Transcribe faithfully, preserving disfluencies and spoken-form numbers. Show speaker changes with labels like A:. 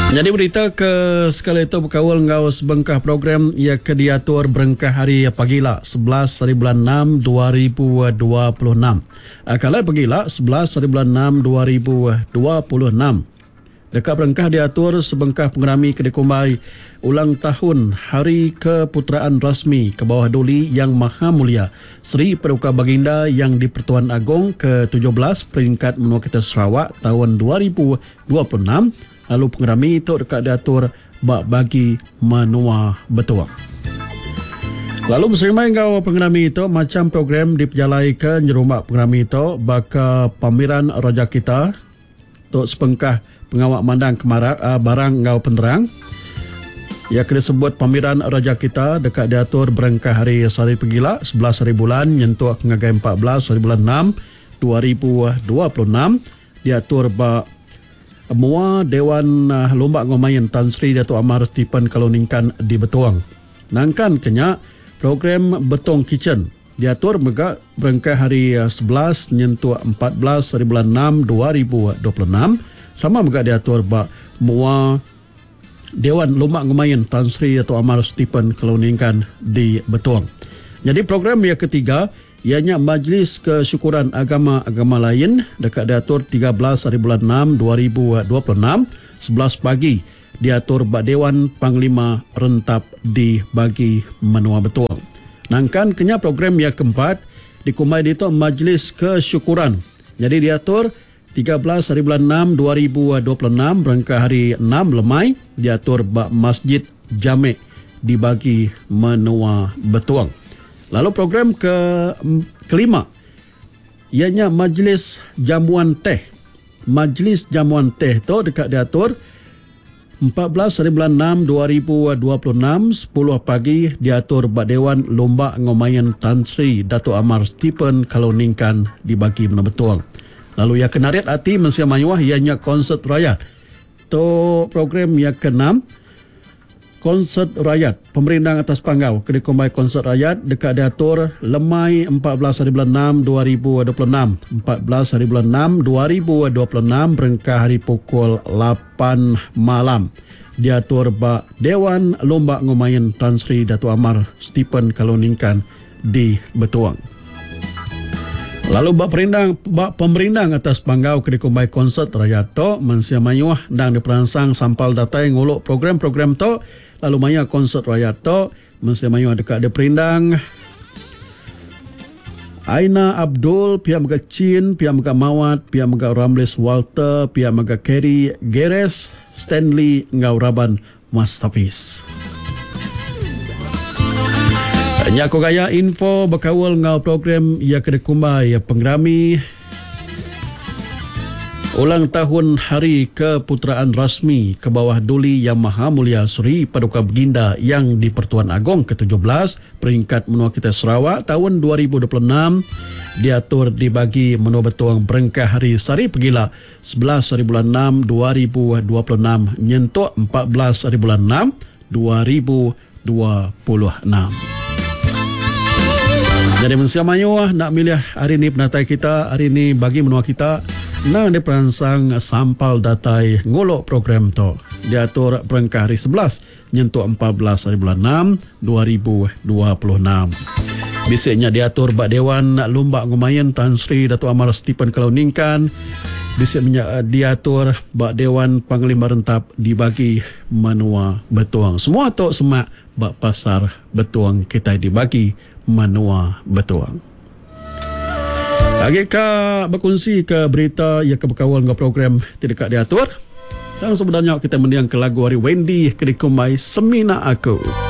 A: Jadi berita ke sekali itu berkawal ngau sebengkah program ia ke diatur berengkah hari pagila sebelas hari bulan enam dua ribu dua puluh enam. Kalau pagila sebelas hari bulan enam dua ribu dua puluh enam. Dekat berengkah diatur sebengkah pengerami kedekumbai ulang tahun Hari Keputeraan Rasmi ke bawah Duli Yang Maha Mulia Seri Paduka Baginda Yang di-Pertuan Agong ke tujuh belas peringkat menua kita Sarawak tahun dua ribu dua puluh enam. Lalu pengerami itu dekat diatur bak bagi menua betuang. Lalu berserimai kau pengerami itu macam program diperjalai ke nyerumak pengerami itu baka pameran Raja Kita untuk sepengkah pengawak mandang kemarak uh, barang ngau penerang. Ia kena sebut pameran Raja Kita dekat diatur berengkah hari Sari Pegila sebelas hari bulan nyentuh ngagai empat belas hari bulan enam dua ribu dua puluh enam diatur bak Mua Dewan uh, Lomba Ngomayan Tan Sri Datuk Amar Stephen Kaloningkan di Betuang. Nangkan kenya program Betong Kitchen diatur mega berengkah hari uh, sebelas nyentuh empat belas hari bulan enam dua ribu dua puluh enam. Sama mega diatur ba Mua Dewan Lomba Ngomayan Tan Sri Datuk Amar Stephen Kaloningkan di Betuang. Jadi program yang ketiga ianya Majlis Kesyukuran Agama-Agama Lain dekat diatur tiga belas hari bulan enam dua ribu dua puluh enam sebelas pagi diatur bak Dewan Panglima Rentap di bagi menua Betuang. Nangkan kenya program yang keempat dikumai di tu Majlis Kesyukuran. Jadi diatur tiga belas hari bulan enam dua ribu dua puluh enam berengkah hari enam Lemai diatur bak Masjid Jamek di bagi menua Betuang. Lalu program ke kelima ianya Majlis Jamuan Teh. Majlis Jamuan Teh tu dekat diatur empat belas hari bulan enam dua ribu dua puluh enam sepuluh pagi diatur bak Dewan Lomba Ngomayan Tan Sri Datuk Amar Stephen Kaloningkan di bagi menua Betuang. Lalu yang kenariat hati Mensia Mayuah ianya konsert rakyat. Tu program yang keenam Konsert Rakyat, Pemerintah Atas Panggau, Kedekumbai Konsert Rakyat dekat diatur Lemai empat belas hari bulan enam dua ribu dua puluh enam. empat belas hari bulan enam dua ribu dua puluh enam berengkah hari pukul lapan malam. Diatur bak Dewan Lomba Ngomayan Tan Sri Datuk Amar Stephen Kaloningkan di Betuang. Lalu bak perindang bak pemerintah atas Panggau Kedekumbai Konsert Rakyat to Mensia Mayuah dan diperansang sampal data yang nguluk program-program to. Lalu maya konsert rakyat to Mensia Mayuah dekat ada perindang Aina Abdul, pihak Mega Chin, pihak Mega Mawat, pihak Mega Ramlis Walter, pihak Mega Kerry Geres, Stanley Ngauraban Mastafis. Hanya aku gaya info berkawal ngau program ia kedekumbai pengerami ulang tahun Hari Keputeraan Rasmi ke bawah Duli Yang Maha Mulia Seri Paduka Baginda Yang di-Pertuan Agong ke tujuh belas peringkat menua kita Sarawak tahun dua ribu dua puluh enam diatur dibagi menua Betuang berengkah hari Sari Pegila sebelas hari bulan enam dua ribu dua puluh enam nyentuh empat belas hari bulan enam dua ribu dua puluh enam. Jadi Mensia Mayuah nak milih hari ini penatai kita, hari ini bagi menua kita nah diperansang sampal datai ngolok program to diatur berengkah hari sebelas nyentuh empat belas hari bulan enam dua ribu dua puluh enam. Bisiknya diatur bak Dewan Lomba Ngomayan Tan Sri Datuk Amar Stephen Kaloningkan. Bisiknya diatur bak Dewan Panglima Rentap dibagi menua Betuang. Semua to semak bak pasar Betuang kita dibagi menua Betuang. Agaknya berkongsi ke berita yang keberkawal dengan program tidak diatur. Dan sebenarnya kita mendiang ke lagu hari Wendy Kedekumbai Semina Aku.